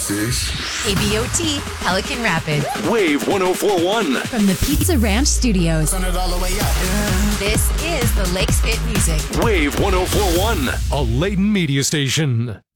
Fish. KBOT, Pelican Rapid. Wave 1041. From the Pizza Ranch Studios. Turn it all the way up. This is the Lakes Fit Music. Wave 1041. A Layton media station.